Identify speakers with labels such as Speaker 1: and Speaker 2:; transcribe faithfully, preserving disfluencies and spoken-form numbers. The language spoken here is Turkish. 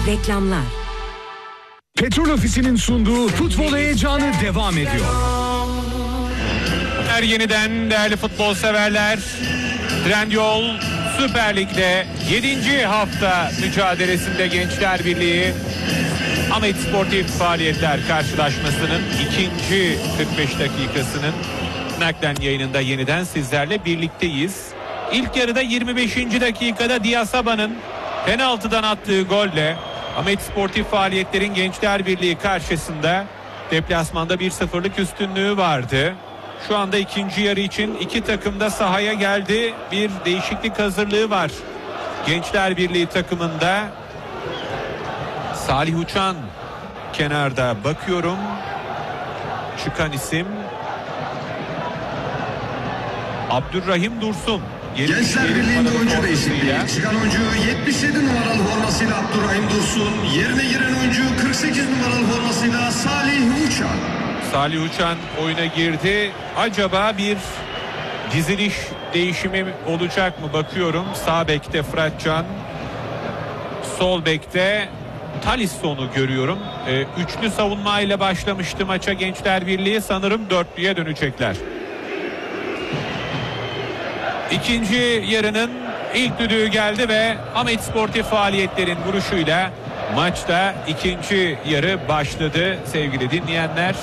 Speaker 1: Reklamlar.
Speaker 2: Petrol Ofisi'nin sunduğu futbol heyecanı devam ediyor.
Speaker 3: Her yeniden değerli futbol severler, Trendyol Süper Lig'de yedinci hafta mücadelesinde Gençler Birliği Ahmet Sportif Faaliyetler karşılaşmasının ikinci kırk beş dakikasının naklen yayınında yeniden sizlerle birlikteyiz. İlk yarıda yirmi beşinci dakikada Diasaba'nın penaltıdan attığı golle Ahmet Sportif Faaliyetler'in Gençler Birliği karşısında deplasmanda bir sıfırlık üstünlüğü vardı. Şu anda ikinci yarı için iki takım da sahaya geldi. Bir değişiklik hazırlığı var Gençler Birliği takımında. Salih Uçan kenarda, bakıyorum. Çıkan isim Abdurrahim Dursun.
Speaker 4: Gençler Birliği'nde oyuncu değişikliği. Çıkan oyuncu yetmiş yedi numaralı formasıyla Abdurrahim Dursun. Yerine giren oyuncu kırk sekiz numaralı formasıyla Salih Uçan.
Speaker 3: Salih Uçan oyuna girdi. Acaba bir diziliş değişimi olacak mı bakıyorum. Sağ bekte Fıratcan, sol bekte Talisson'u görüyorum. Ee, üçlü savunma ile başlamıştı maça Gençler Birliği, sanırım dörtlüye dönecekler. İkinci yarının ilk düdüğü geldi ve Ahmet Sportif Faaliyetler'in vuruşuyla maçta ikinci yarı başladı sevgili dinleyenler.